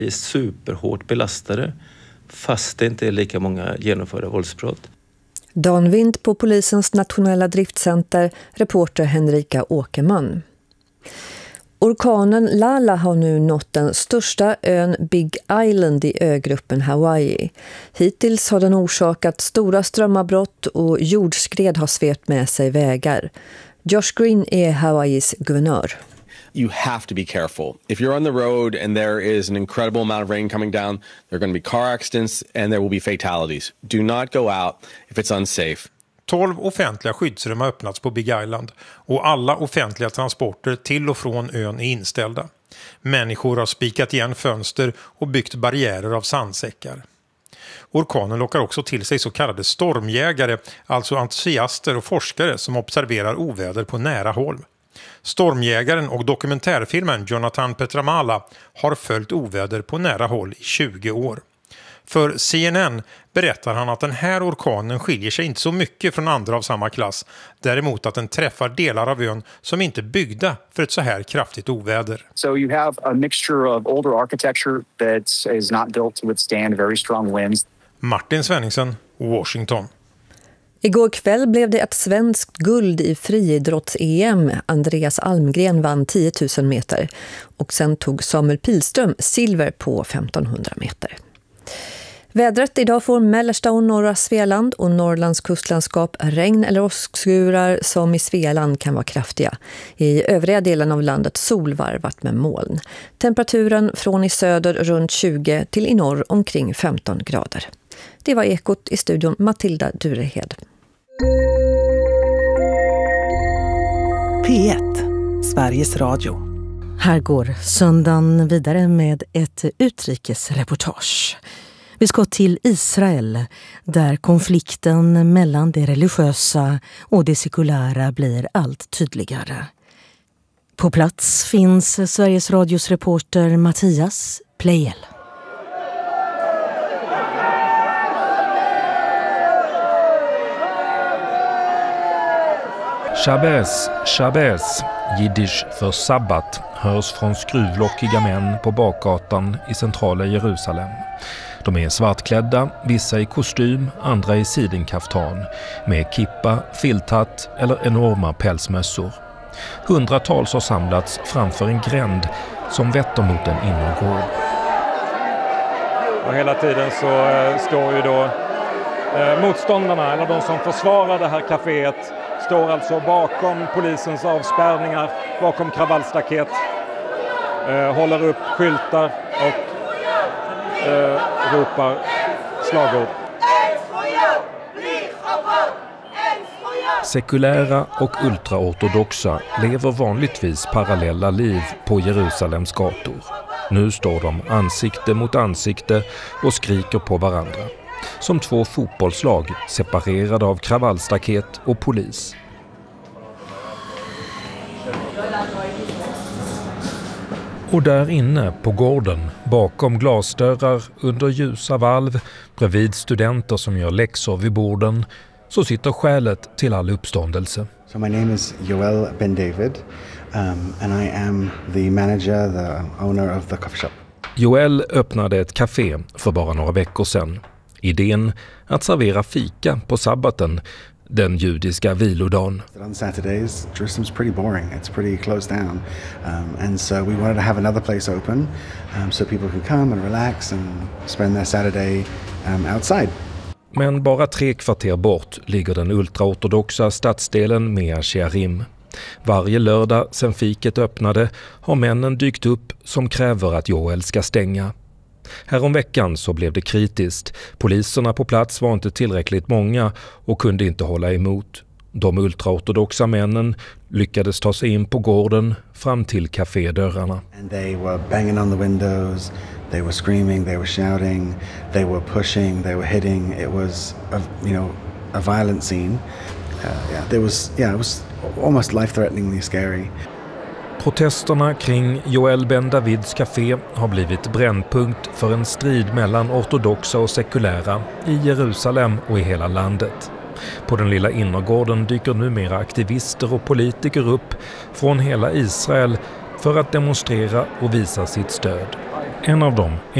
är superhårt belastade fast det inte är lika många genomförda våldsbrott. Dan Wind på polisens nationella driftcenter, reporter Henrika Åkerman. Orkanen Lala har nu nått den största ön Big Island i ögruppen Hawaii. Hittills har den orsakat stora strömavbrott och jordskred har svept med sig vägar. Josh Green är Hawaiis guvernör. You have to be careful. If you're on the road and there is an incredible amount of rain coming down, there are going to be car accidents and there will be fatalities. Do not go out if it's unsafe. 12 offentliga skyddsrum har öppnats på Big Island och alla offentliga transporter till och från ön är inställda. Människor har spikat igen fönster och byggt barriärer av sandsäckar. Orkanen lockar också till sig så kallade stormjägare, alltså entusiaster och forskare som observerar oväder på nära håll. Stormjägaren och dokumentärfilmen Jonathan Petramala har följt oväder på nära håll i 20 år. För CNN berättar han att den här orkanen skiljer sig inte så mycket från andra av samma klass. Däremot att den träffar delar av ön som inte är byggda för ett så här kraftigt oväder. So you have a mixture of older architecture that is not built to withstand very strong winds. Martin Svenningsen, Washington. Igår kväll blev det ett svenskt guld i friidrotts-EM. Andreas Almgren vann 10 000 meter. Och sen tog Samuel Pilström silver på 1500 meter. Vädret idag får mellersta och norra Svealand och Norrlands kustlandskap regn eller åskskurar som i Svealand kan vara kraftiga. I övriga delen av landet solvarvat med moln. Temperaturen från i söder runt 20 till i norr omkring 15 grader. Det var Ekot, i studion Matilda Durehed. P1, Sveriges Radio. Här går söndagen vidare med ett utrikesreportage. Vi ska till Israel, där konflikten mellan det religiösa och det sekulära blir allt tydligare. På plats finns Sveriges Radios reporter Mattias Plejel. Shabbes, Shabbes, jiddisch för sabbat, hörs från skruvlockiga män på bakgatan i centrala Jerusalem. De är svartklädda, vissa i kostym, andra i sidenkaftan, med kippa, filthatt eller enorma pälsmössor. Hundratals har samlats framför en gränd som vetter mot en innergård. Och hela tiden så står ju då motståndarna, eller de som försvarar det här kaféet, står alltså bakom polisens avspärrningar, bakom kravallstaket, håller upp skyltar och ropar slagord. Sekulära och ultraortodoxa lever vanligtvis parallella liv på Jerusalems gator. Nu står de ansikte mot ansikte och skriker på varandra. Som två fotbollslag separerade av kravallstaket och polis. Och där inne på gården, bakom glasdörrar, under ljusa valv, bredvid studenter som gör läxor vid borden, så sitter skälet till all uppståndelse. So my name is Yoel Ben David, and I am the manager, the owner of the coffee shop. Joel öppnade ett café för bara några veckor sedan. Idén att servera fika på sabbaten, den judiska vilodagen. On Saturdays, Jerusalem's pretty boring. It's pretty closed down. And so we wanted to have another place open so people could come and relax and spend their Saturday outside. Men bara 3 kvarter bort ligger den ultraortodoxa stadsdelen Mea Shearim. Varje lördag sedan fiket öppnade har männen dykt upp som kräver att Joel ska stänga. Häromveckan så blev det kritiskt. Poliserna på plats var inte tillräckligt många och kunde inte hålla emot. De ultraortodoxa männen lyckades ta sig in på gården fram till kafédörrarna. And they were banging on the windows, they were screaming, they were shouting, they were pushing, they were hitting. It was a violent scene. It was almost life-threateningly scary. Protesterna kring Joel Ben Davids café har blivit brännpunkt för en strid mellan ortodoxa och sekulära i Jerusalem och i hela landet. På den lilla innergården dyker numera aktivister och politiker upp från hela Israel för att demonstrera och visa sitt stöd. En av dem